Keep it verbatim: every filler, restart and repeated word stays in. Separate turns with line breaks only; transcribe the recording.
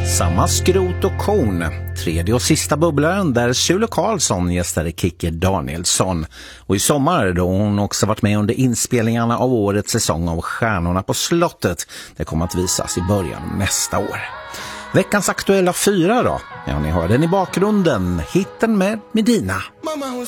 Samma skrot och korn. Tredje och sista bubblaren där Sule Karlsson gästade Kikki Danielsson. Och i sommar då hon också varit med under inspelningarna av årets säsong av Stjärnorna på slottet. Det kommer att visas i början nästa år. Veckans aktuella fyra då? Ja, ni hör den i bakgrunden. Hitten med Medina.
Mamma, hon